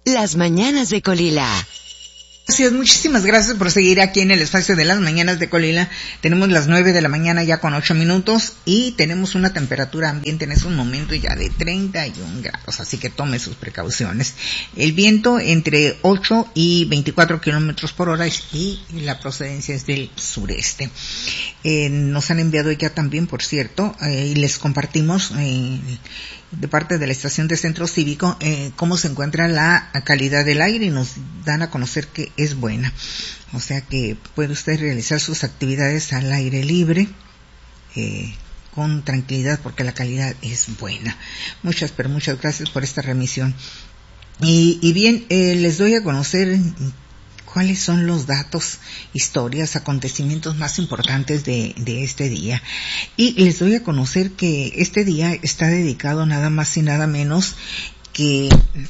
Las Mañanas de Colila. Gracias, muchísimas gracias por seguir aquí en el espacio de Las Mañanas de Colila. Tenemos las 9 de la mañana ya con 8 minutos y tenemos una temperatura ambiente en estos momentos ya de 31 grados, así que tome sus precauciones. El viento entre 8 y 24 kilómetros por hora y la procedencia es del sureste. Nos han enviado ya también, por cierto, y les compartimos de parte de la estación de Centro Cívico cómo se encuentra la calidad del aire y nos dan a conocer que es buena. O sea que puede usted realizar sus actividades al aire libre con tranquilidad porque la calidad es buena. Muchas gracias por esta remisión. Y bien, les doy a conocer cuáles son los datos, historias, acontecimientos más importantes de este día. Y les doy a conocer que este día está dedicado nada más y nada menos que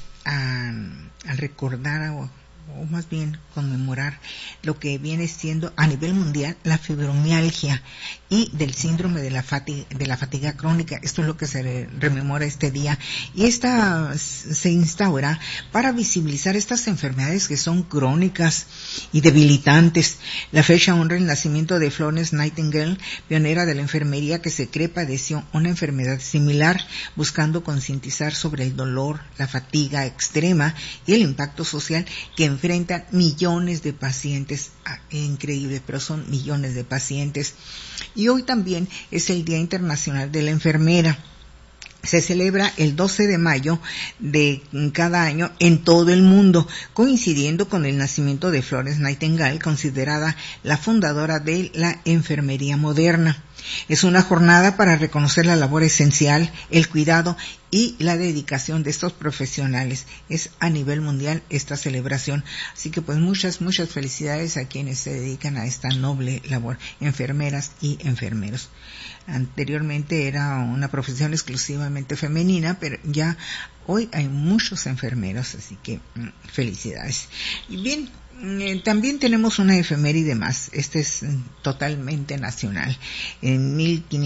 a recordar o más bien conmemorar lo que viene siendo a nivel mundial la fibromialgia y del síndrome de la fatiga crónica. Esto es lo que se rememora este día y esta se instaura para visibilizar estas enfermedades que son crónicas y debilitantes. La fecha honra el nacimiento de Florence Nightingale, pionera de la enfermería, que se cree padeció una enfermedad similar, buscando concientizar sobre el dolor, la fatiga extrema y el impacto social que enfrentan millones de pacientes. Increíble, pero son millones de pacientes. Y hoy también es el Día Internacional de la Enfermera. Se celebra el 12 de mayo de cada año en todo el mundo, coincidiendo con el nacimiento de Florence Nightingale, considerada la fundadora de la enfermería moderna. Es una jornada para reconocer la labor esencial, el cuidado y la dedicación de estos profesionales. Es a nivel mundial esta celebración. Así que pues muchas felicidades a quienes se dedican a esta noble labor, enfermeras y enfermeros. Anteriormente era una profesión exclusivamente femenina, pero ya hoy hay muchos enfermeros, así que felicidades. Y bien, también tenemos una efeméride más. Este es totalmente nacional. En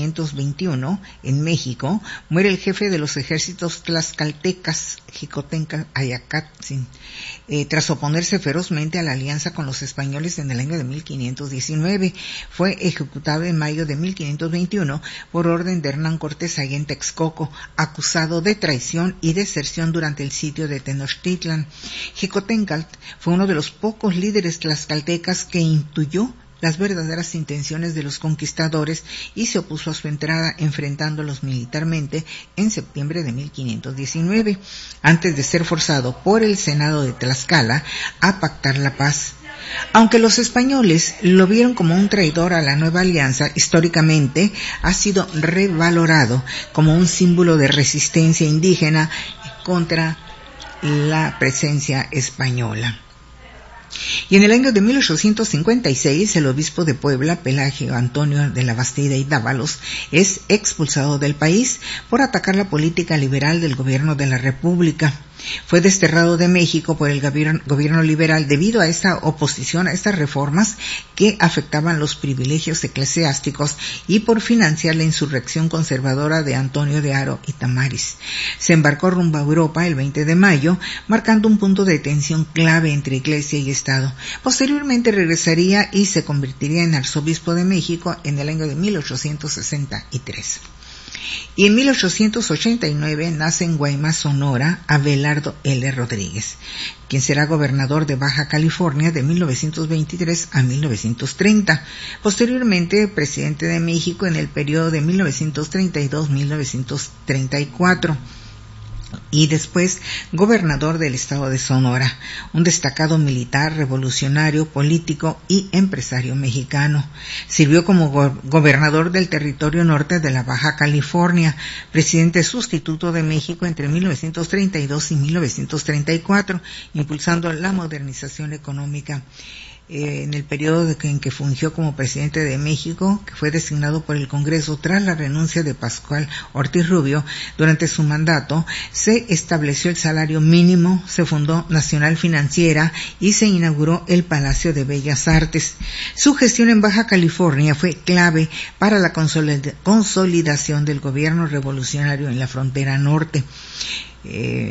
1521, en México, muere el jefe de los ejércitos tlaxcaltecas, Xicotenca Ayacatzin, tras oponerse ferozmente a la alianza con los españoles en el año de 1519. Fue ejecutado en mayo de 1521 por orden de Hernán Cortés allá en Texcoco, acusado de traición y deserción durante el sitio de Tenochtitlan. Xicotencatl fue uno de los pocos líderes tlaxcaltecas que intuyó las verdaderas intenciones de los conquistadores y se opuso a su entrada, enfrentándolos militarmente en septiembre de 1519, antes de ser forzado por el Senado de Tlaxcala a pactar la paz. Aunque los españoles lo vieron como un traidor a la nueva alianza, históricamente ha sido revalorado como un símbolo de resistencia indígena contra la presencia española. Y en el año de 1856, el obispo de Puebla, Pelagio Antonio de la Bastida y Dávalos, es expulsado del país por atacar la política liberal del gobierno de la República. Fue desterrado de México por el gobierno liberal debido a esta oposición a estas reformas que afectaban los privilegios eclesiásticos y por financiar la insurrección conservadora de Antonio de Haro y Tamaris. Se embarcó rumbo a Europa el 20 de mayo, marcando un punto de tensión clave entre Iglesia y Estado. Posteriormente regresaría y se convertiría en arzobispo de México en el año de 1863. Y en 1889 nace en Guaymas, Sonora, Abelardo L. Rodríguez, quien será gobernador de Baja California de 1923 a 1930. Posteriormente, presidente de México en el periodo de 1932-1934. Y después gobernador del estado de Sonora, un destacado militar, revolucionario, político y empresario mexicano. Sirvió como gobernador del territorio norte de la Baja California, presidente sustituto de México entre 1932 y 1934, impulsando la modernización económica. En el periodo en que fungió como presidente de México, que fue designado por el Congreso tras la renuncia de Pascual Ortiz Rubio, durante su mandato se estableció el salario mínimo, se fundó Nacional Financiera y se inauguró el Palacio de Bellas Artes. Su gestión en Baja California fue clave para la consolidación del gobierno revolucionario en la frontera norte.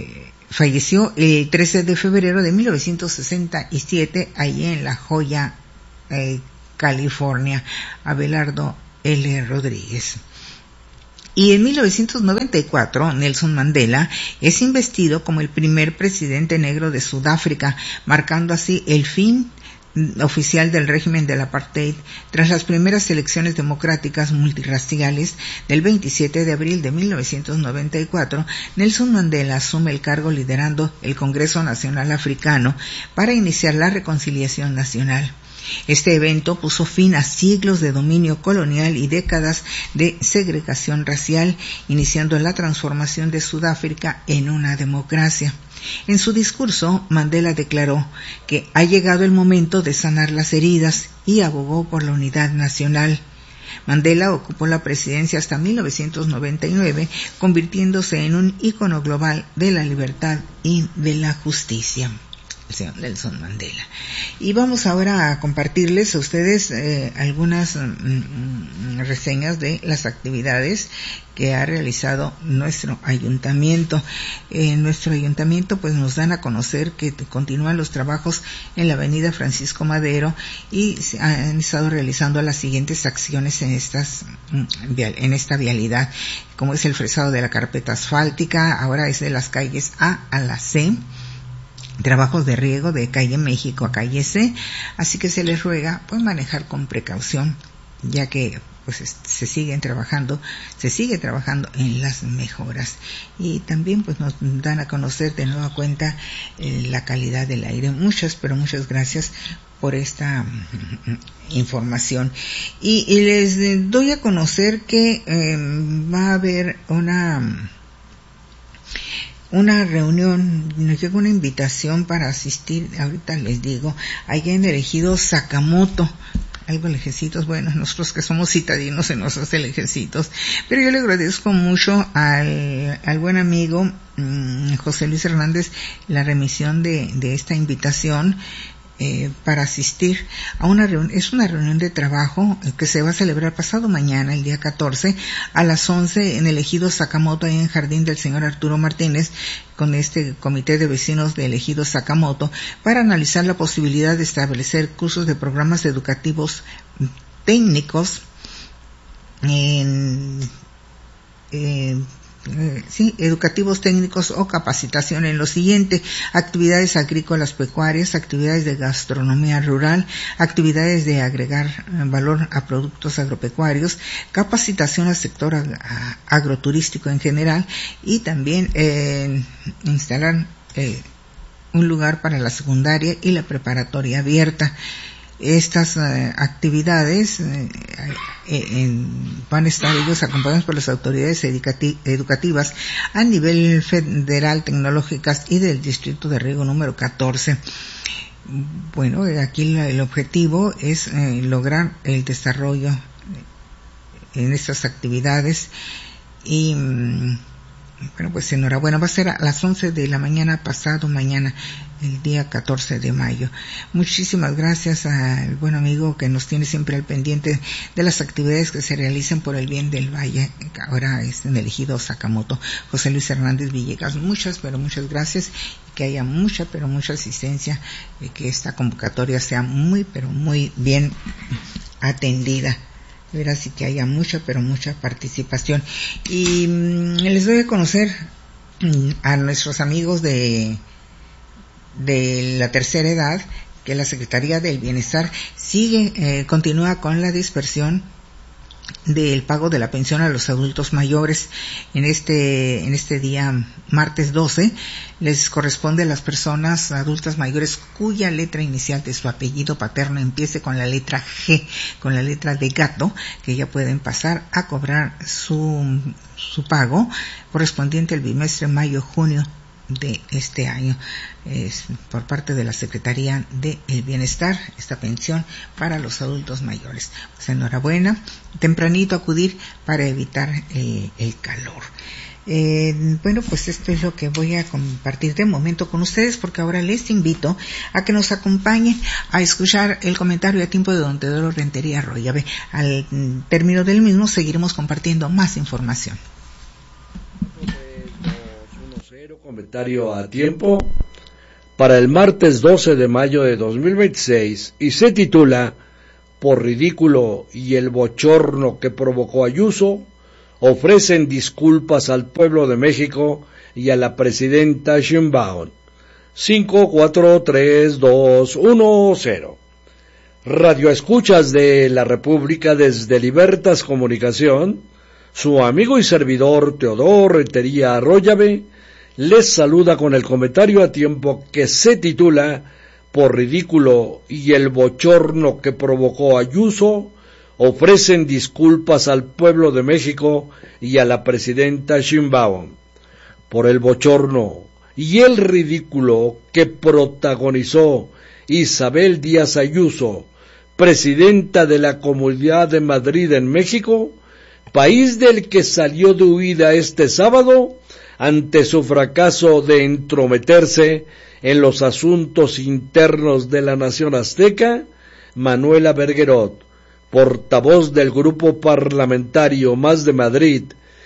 falleció el 13 de febrero de 1967 allí en La Joya, California, Abelardo L. Rodríguez. Y en 1994, Nelson Mandela es investido como el primer presidente negro de Sudáfrica, marcando así el fin oficial del régimen del apartheid tras las primeras elecciones democráticas multirraciales del 27 de abril de 1994. Nelson Mandela asume el cargo liderando el Congreso Nacional Africano para iniciar la reconciliación nacional. Este evento puso fin a siglos de dominio colonial y décadas de segregación racial, iniciando la transformación de Sudáfrica en una democracia. En su discurso, Mandela declaró que ha llegado el momento de sanar las heridas y abogó por la unidad nacional. Mandela ocupó la presidencia hasta 1999, convirtiéndose en un ícono global de la libertad y de la justicia. El señor Nelson Mandela. Y vamos ahora a compartirles a ustedes algunas reseñas de las actividades que ha realizado nuestro ayuntamiento. En nuestro ayuntamiento pues nos dan a conocer que continúan los trabajos en la avenida Francisco Madero y se han estado realizando las siguientes acciones en esta vialidad, como es el fresado de la carpeta asfáltica, ahora es de las calles A a la C, trabajos de riego de calle México a calle C, así que se les ruega pues manejar con precaución, ya que pues se sigue trabajando en las mejoras. Y también pues nos dan a conocer de nueva cuenta la calidad del aire. Muchas gracias por esta información. Y les doy a conocer que va a haber una reunión, nos llega una invitación para asistir, ahorita les digo, allá en el ejido Sakamoto, algo lejecitos, bueno, nosotros que somos citadinos se nos hace lejecitos, pero yo le agradezco mucho al buen amigo José Luis Hernández la remisión de esta invitación para asistir a una reunión. Es una reunión de trabajo que se va a celebrar pasado mañana, el día 14, a las 11 en el ejido Sakamoto, ahí en Jardín del señor Arturo Martínez, con este comité de vecinos del ejido Sakamoto, para analizar la posibilidad de establecer cursos de programas educativos técnicos educativos técnicos o capacitación en lo siguiente: actividades agrícolas pecuarias, actividades de gastronomía rural, actividades de agregar valor a productos agropecuarios, capacitación al sector agroturístico en general, y también instalar un lugar para la secundaria y la preparatoria abierta. Estas actividades van a estar ellos acompañados por las autoridades educativas a nivel federal, tecnológicas y del distrito de riego número 14. Bueno, aquí el objetivo es lograr el desarrollo en estas actividades y bueno, pues enhorabuena. Va a ser a las 11 de la mañana, pasado mañana, el día 14 de mayo. Muchísimas gracias al buen amigo que nos tiene siempre al pendiente de las actividades que se realicen por el bien del valle. Ahora es en el ejido Sakamoto, José Luis Hernández Villegas. Muchas gracias, y que haya mucha asistencia, y que esta convocatoria sea muy bien atendida. Verás, y que haya mucha participación. Y les doy a conocer a nuestros amigos de la tercera edad que la Secretaría del Bienestar continúa con la dispersión del pago de la pensión a los adultos mayores. En este día martes 12 les corresponde a las personas adultas mayores cuya letra inicial de su apellido paterno empiece con la letra G, con la letra de gato, que ya pueden pasar a cobrar su pago correspondiente al bimestre mayo-junio de este año. Es por parte de la Secretaría del Bienestar esta pensión para los adultos mayores. Pues enhorabuena, tempranito acudir para evitar el calor. Bueno, pues esto es lo que voy a compartir de momento con ustedes, porque ahora les invito a que nos acompañen a escuchar el comentario a tiempo de Don Teodoro Rentería Arroyave. Al término del mismo seguiremos compartiendo más información. Comentario a tiempo para el martes 12 de mayo de 2026 y se titula "Por ridículo y el bochorno que provocó Ayuso, ofrecen disculpas al pueblo de México y a la presidenta Sheinbaum". 5, 4, 3, 2, 1, 0. Radio Escuchas de la República desde Libertas Comunicación, su amigo y servidor Teodoro Rentería Arroyave les saluda con el comentario a tiempo que se titula "Por ridículo y el bochorno que provocó Ayuso, ofrecen disculpas al pueblo de México y a la presidenta Sheinbaum". Por el bochorno y el ridículo que protagonizó Isabel Díaz Ayuso, presidenta de la Comunidad de Madrid en México, país del que salió de huida este sábado ante su fracaso de entrometerse en los asuntos internos de la nación azteca, Manuela Bergerot, portavoz del Grupo Parlamentario Más de Madrid,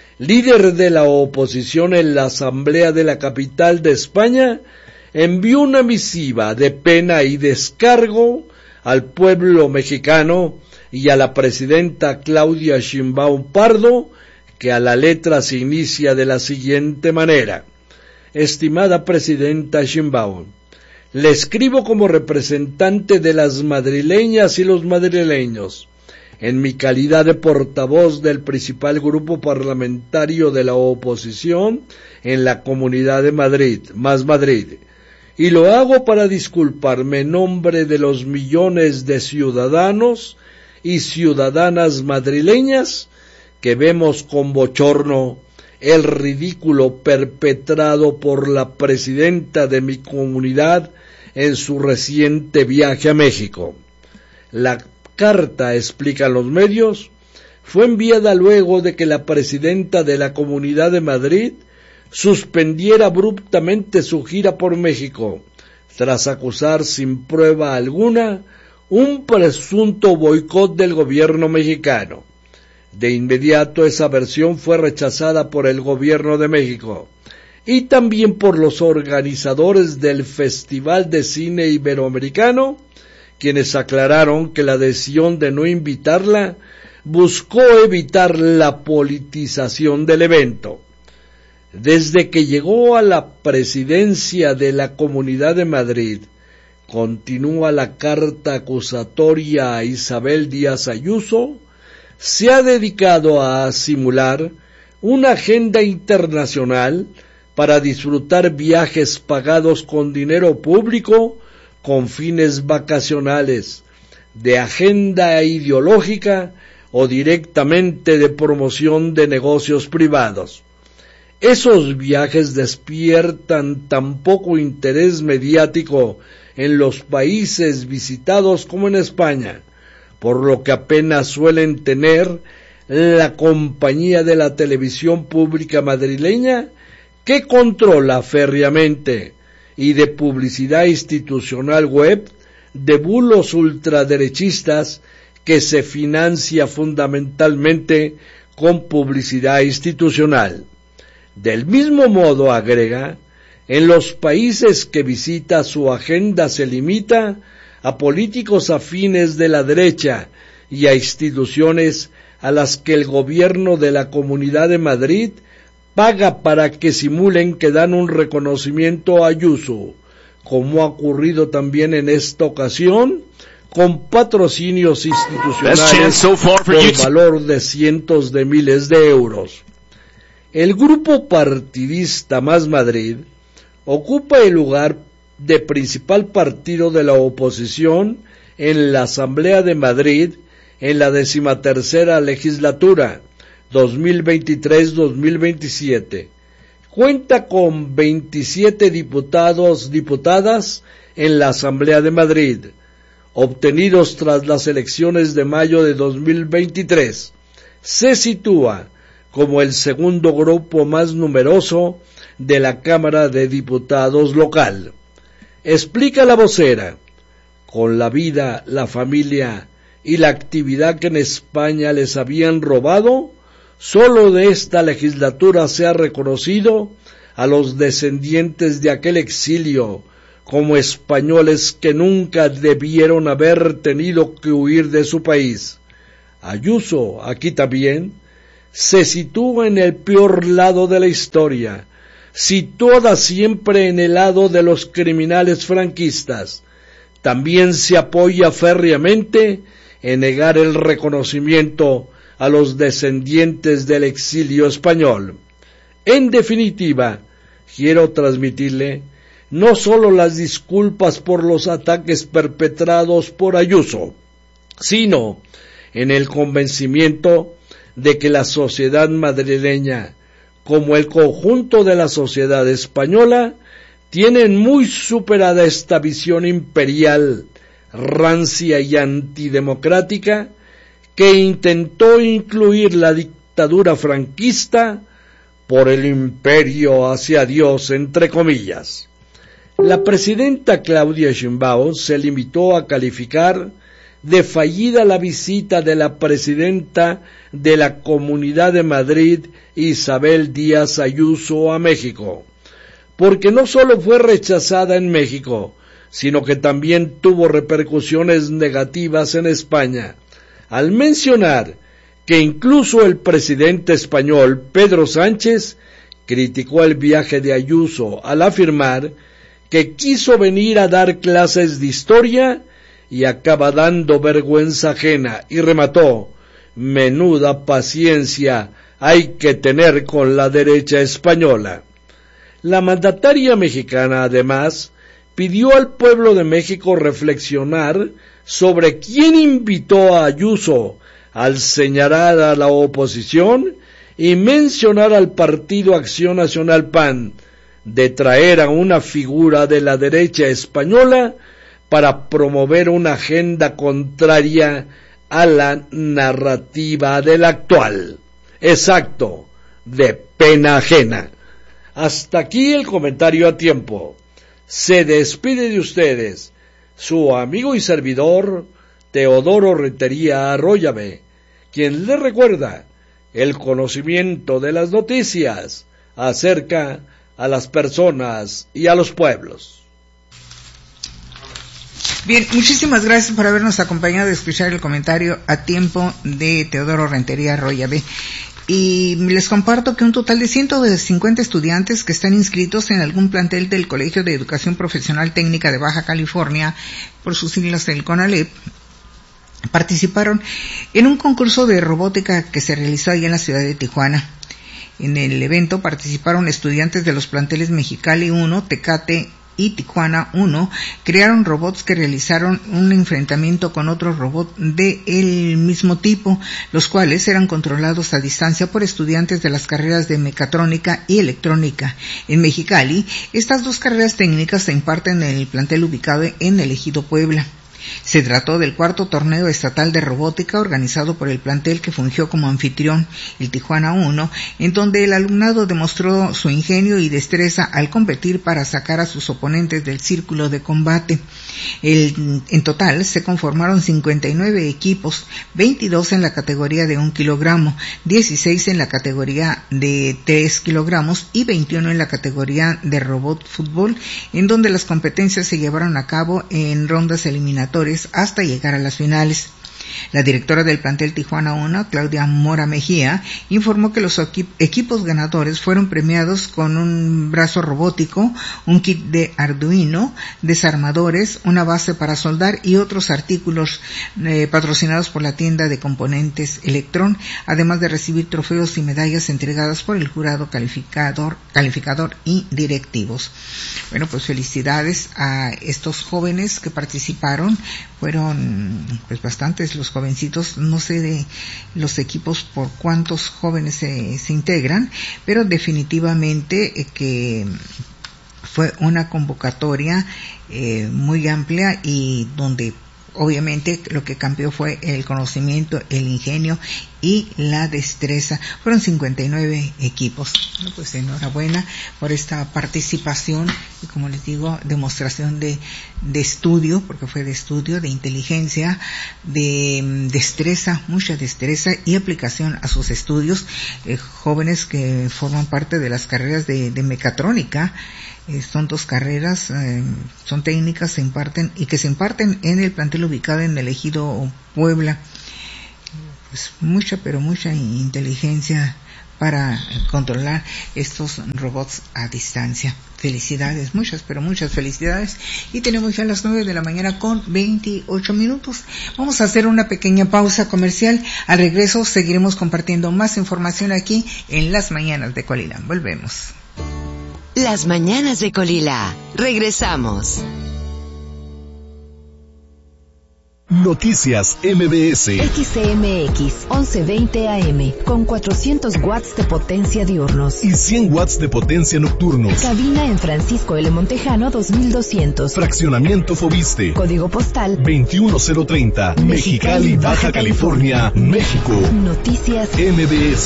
líder de la oposición en la Asamblea de la capital de España, envió una misiva de pena y descargo al pueblo mexicano y a la presidenta Claudia Sheinbaum Pardo, que a la letra se inicia de la siguiente manera: "Estimada presidenta Sheinbaum, le escribo como representante de las madrileñas y los madrileños, en mi calidad de portavoz del principal grupo parlamentario de la oposición en la Comunidad de Madrid, Más Madrid, y lo hago para disculparme en nombre de los millones de ciudadanos y ciudadanas madrileñas que vemos con bochorno el ridículo perpetrado por la presidenta de mi comunidad en su reciente viaje a México. La carta", explican los medios, "fue enviada luego de que la presidenta de la Comunidad de Madrid suspendiera abruptamente su gira por México, tras acusar sin prueba alguna un presunto boicot del gobierno mexicano. De inmediato esa versión fue rechazada por el gobierno de México y también por los organizadores del Festival de Cine Iberoamericano, quienes aclararon que la decisión de no invitarla buscó evitar la politización del evento. Desde que llegó a la presidencia de la Comunidad de Madrid", continúa la carta acusatoria a Isabel Díaz Ayuso, "se ha dedicado a simular una agenda internacional para disfrutar viajes pagados con dinero público con fines vacacionales, de agenda ideológica o directamente de promoción de negocios privados. Esos viajes despiertan tan poco interés mediático en los países visitados como en España, por lo que apenas suelen tener la compañía de la televisión pública madrileña, que controla férreamente, y de publicidad institucional web de bulos ultraderechistas que se financia fundamentalmente con publicidad institucional. Del mismo modo", agrega, "en los países que visita su agenda se limita a políticos afines de la derecha y a instituciones a las que el gobierno de la Comunidad de Madrid paga para que simulen que dan un reconocimiento a Ayuso, como ha ocurrido también en esta ocasión, con patrocinios institucionales por valor de cientos de miles de euros. El grupo partidista Más Madrid ocupa el lugar de principal partido de la oposición en la Asamblea de Madrid en la 13ª legislatura 2023-2027. Cuenta con 27 diputadas en la Asamblea de Madrid, obtenidos tras las elecciones de mayo de 2023. Se sitúa como el segundo grupo más numeroso de la Cámara de Diputados local. Explica la vocera: con la vida, la familia y la actividad que en España les habían robado, solo de esta legislatura se ha reconocido a los descendientes de aquel exilio como españoles que nunca debieron haber tenido que huir de su país. Ayuso, aquí también, se sitúa en el peor lado de la historia, situada siempre en el lado de los criminales franquistas. También se apoya férreamente en negar el reconocimiento a los descendientes del exilio español. En definitiva, quiero transmitirle no solo las disculpas por los ataques perpetrados por Ayuso, sino en el convencimiento de que la sociedad madrileña, como el conjunto de la sociedad española, tienen muy superada esta visión imperial, rancia y antidemocrática que intentó incluir la dictadura franquista por el imperio hacia Dios, entre comillas. La presidenta Claudia Sheinbaum se limitó a calificar de fallida la visita de la presidenta de la Comunidad de Madrid, Isabel Díaz Ayuso, a México, porque no solo fue rechazada en México, sino que también tuvo repercusiones negativas en España, al mencionar que incluso el presidente español, Pedro Sánchez, criticó el viaje de Ayuso al afirmar que quiso venir a dar clases de historia y acaba dando vergüenza ajena, y remató: menuda paciencia hay que tener con la derecha española. La mandataria mexicana, además, pidió al pueblo de México reflexionar sobre quién invitó a Ayuso al señalar a la oposición y mencionar al Partido Acción Nacional PAN de traer a una figura de la derecha española para promover una agenda contraria a la narrativa del actual. Exacto, de pena ajena. Hasta aquí el comentario a tiempo. Se despide de ustedes su amigo y servidor Teodoro Rentería Arroyave, quien le recuerda: el conocimiento de las noticias acerca a las personas y a los pueblos. Bien, muchísimas gracias por habernos acompañado y escuchar el comentario a tiempo de Teodoro Rentería Arroyave. Y les comparto que un total de 150 estudiantes que están inscritos en algún plantel del Colegio de Educación Profesional Técnica de Baja California, por sus siglas del CONALEP, participaron en un concurso de robótica que se realizó allá en la ciudad de Tijuana. En el evento participaron estudiantes de los planteles Mexicali 1, Tecate y Tijuana 1, crearon robots que realizaron un enfrentamiento con otros robots del mismo tipo, los cuales eran controlados a distancia por estudiantes de las carreras de mecatrónica y electrónica. En Mexicali, estas dos carreras técnicas se imparten en el plantel ubicado en el Ejido Puebla. Se trató del cuarto torneo estatal de robótica organizado por el plantel que fungió como anfitrión, el Tijuana 1, en donde el alumnado demostró su ingenio y destreza al competir para sacar a sus oponentes del círculo de combate. En total se conformaron 59 equipos, 22 en la categoría de 1 kilogramo, 16 en la categoría de 3 kilogramos y 21 en la categoría de robot fútbol, en donde las competencias se llevaron a cabo en rondas eliminatorias hasta llegar a las finales. La directora del plantel Tijuana 1, Claudia Mora Mejía, informó que los equipos ganadores fueron premiados con un brazo robótico, un kit de Arduino, desarmadores, una base para soldar y otros artículos patrocinados por la tienda de componentes Electron, además de recibir trofeos y medallas entregadas por el jurado calificador y directivos. Bueno, pues felicidades a estos jóvenes que participaron. Fueron pues bastantes los jovencitos, no sé de los equipos por cuántos jóvenes se integran, pero definitivamente que fue una convocatoria muy amplia y donde obviamente lo que cambió fue el conocimiento, el ingenio y la destreza. Fueron 59 equipos. Bueno, pues enhorabuena por esta participación y, como les digo, demostración de estudio, porque fue de estudio, de inteligencia, de destreza, mucha destreza y aplicación a sus estudios. Jóvenes que forman parte de las carreras de mecatrónica. Son 2 carreras, son técnicas, se imparten en el plantel ubicado en el ejido Puebla. Pues mucha inteligencia para controlar estos robots a distancia. Felicidades, muchas felicidades. Y tenemos ya las 9 de la mañana con 28 minutos. Vamos a hacer una pequeña pausa comercial. Al regreso seguiremos compartiendo más información aquí en Las Mañanas de Colila. Volvemos. Las Mañanas de Colila. Regresamos. Noticias MBS. XCMX 1120 AM con 400 watts de potencia diurnos y 100 watts de potencia nocturnos. Cabina en Francisco L. Montejano 2200. Fraccionamiento Fobiste. Código postal 21030. Mexicali, Baja California, México. Noticias MBS.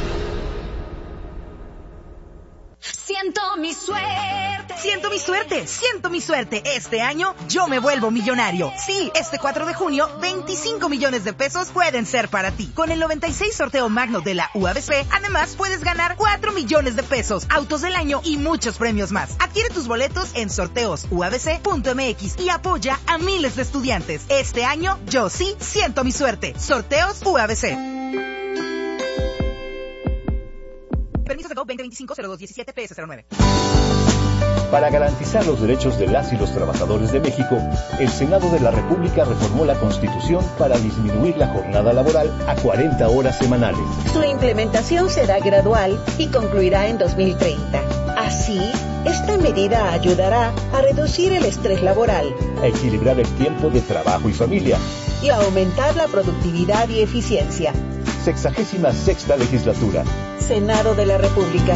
Siento mi suerte. Siento mi suerte. Siento mi suerte. Este año yo me vuelvo millonario. Sí, este 4 de junio, 25 millones de pesos pueden ser para ti. Con el 96 sorteo magno de la UABC, además puedes ganar 4 millones de pesos, autos del año y muchos premios más. Adquiere tus boletos en sorteosuabc.mx y apoya a miles de estudiantes. Este año yo sí siento mi suerte. Sorteos UABC. Permiso de GO 2025-0217 PS09. Para garantizar los derechos de las y los trabajadores de México, el Senado de la República reformó la Constitución para disminuir la jornada laboral a 40 horas semanales. Su implementación será gradual y concluirá en 2030. Así, esta medida ayudará a reducir el estrés laboral, a equilibrar el tiempo de trabajo y familia y a aumentar la productividad y eficiencia. 66ª Legislatura. Senado de la República.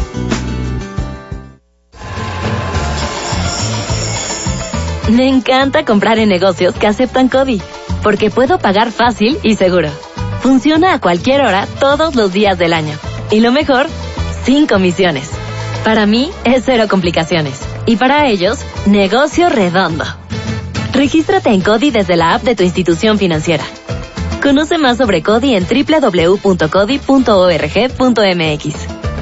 Me encanta comprar en negocios que aceptan CODI, porque puedo pagar fácil y seguro. Funciona a cualquier hora, todos los días del año. Y lo mejor, sin comisiones. Para mí, es 0 complicaciones. Y para ellos, negocio redondo. Regístrate en CODI desde la app de tu institución financiera. Conoce más sobre CODI en www.codi.org.mx.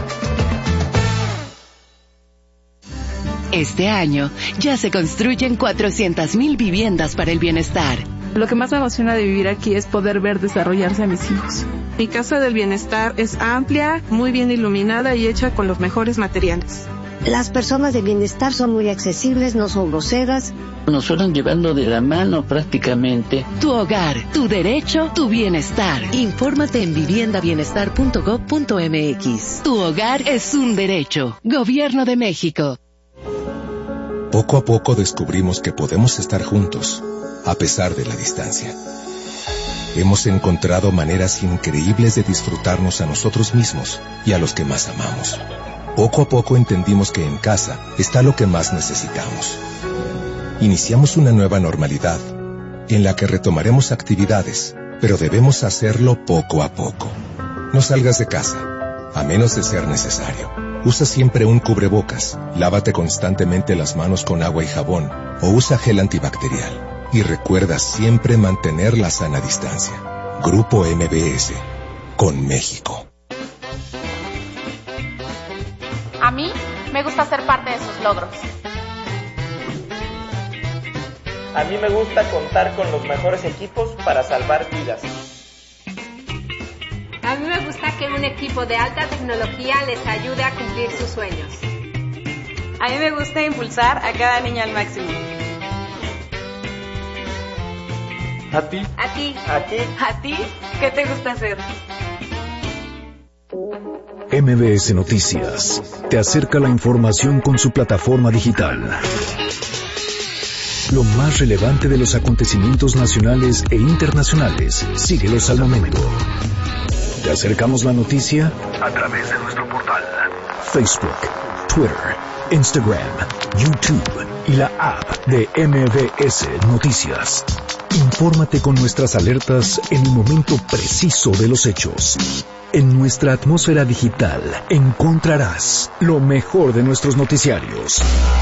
Este año ya se construyen 400,000 viviendas para el bienestar. Lo que más me emociona de vivir aquí es poder ver desarrollarse a mis hijos. Mi casa del bienestar es amplia, muy bien iluminada y hecha con los mejores materiales. Las personas de bienestar son muy accesibles, no son groseras. Nos fueron llevando de la mano prácticamente. Tu hogar, tu derecho, tu bienestar. Infórmate en viviendabienestar.gov.mx. Tu hogar es un derecho. Gobierno de México. Poco a poco descubrimos que podemos estar juntos, a pesar de la distancia. Hemos encontrado maneras increíbles de disfrutarnos a nosotros mismos y a los que más amamos. Poco a poco entendimos que en casa está lo que más necesitamos. Iniciamos una nueva normalidad, en la que retomaremos actividades, pero debemos hacerlo poco a poco. No salgas de casa, a menos de ser necesario. Usa siempre un cubrebocas, lávate constantemente las manos con agua y jabón, o usa gel antibacterial. Y recuerda siempre mantener la sana distancia. Grupo MBS, con México. A mí me gusta ser parte de sus logros. A mí me gusta contar con los mejores equipos para salvar vidas. A mí me gusta que un equipo de alta tecnología les ayude a cumplir sus sueños. A mí me gusta impulsar a cada niña al máximo. ¿A ti? ¿A ti? ¿A ti? ¿A ti? ¿Qué te gusta hacer? MBS Noticias te acerca la información con su plataforma digital. Lo más relevante de los acontecimientos nacionales e internacionales. Síguelos al momento. Te acercamos la noticia a través de nuestro portal. Facebook, Twitter, Instagram, YouTube. y la app de MBS Noticias. Infórmate con nuestras alertas en el momento preciso de los hechos. En nuestra atmósfera digital encontrarás lo mejor de nuestros noticiarios.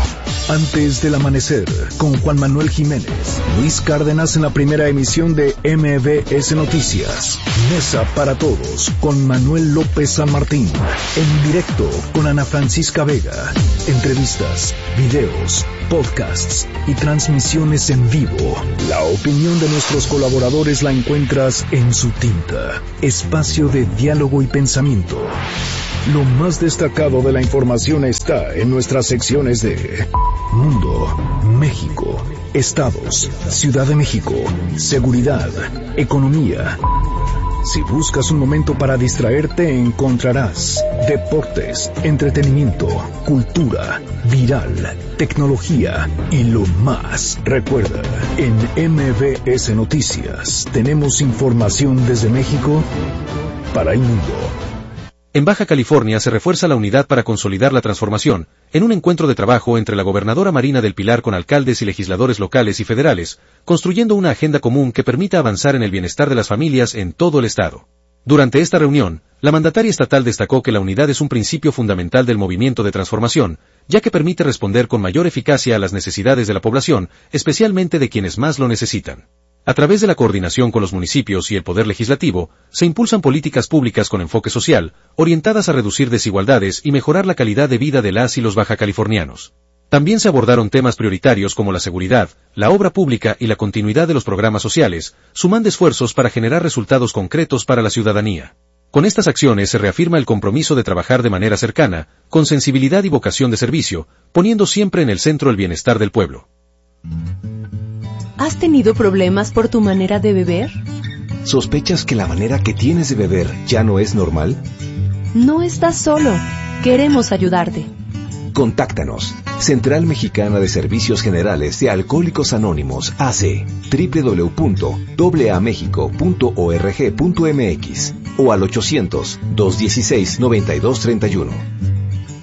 Antes del amanecer, con Juan Manuel Jiménez, Luis Cárdenas en la primera emisión de MBS Noticias. Mesa para todos, con Manuel López San Martín. En directo, con Ana Francisca Vega. Entrevistas, videos, podcasts y transmisiones en vivo. La opinión de nuestros colaboradores la encuentras en Su Tinta, espacio de diálogo y pensamiento. Lo más destacado de la información está en nuestras secciones de Mundo, México, Estados, Ciudad de México, Seguridad, Economía. Si buscas un momento para distraerte, encontrarás deportes, entretenimiento, cultura, viral, tecnología y lo más. Recuerda, en MBS Noticias tenemos información desde México para el mundo. En Baja California se refuerza la unidad para consolidar la transformación, en un encuentro de trabajo entre la gobernadora Marina del Pilar con alcaldes y legisladores locales y federales, construyendo una agenda común que permita avanzar en el bienestar de las familias en todo el estado. Durante esta reunión, la mandataria estatal destacó que la unidad es un principio fundamental del movimiento de transformación, ya que permite responder con mayor eficacia a las necesidades de la población, especialmente de quienes más lo necesitan. A través de la coordinación con los municipios y el Poder Legislativo, se impulsan políticas públicas con enfoque social, orientadas a reducir desigualdades y mejorar la calidad de vida de las y los bajacalifornianos. También se abordaron temas prioritarios como la seguridad, la obra pública y la continuidad de los programas sociales, sumando esfuerzos para generar resultados concretos para la ciudadanía. Con estas acciones se reafirma el compromiso de trabajar de manera cercana, con sensibilidad y vocación de servicio, poniendo siempre en el centro el bienestar del pueblo. ¿Has tenido problemas por tu manera de beber? ¿Sospechas que la manera que tienes de beber ya no es normal? No estás solo. Queremos ayudarte. Contáctanos. Central Mexicana de Servicios Generales de Alcohólicos Anónimos, AC, www.aamexico.org.mx o al 800-216-9231.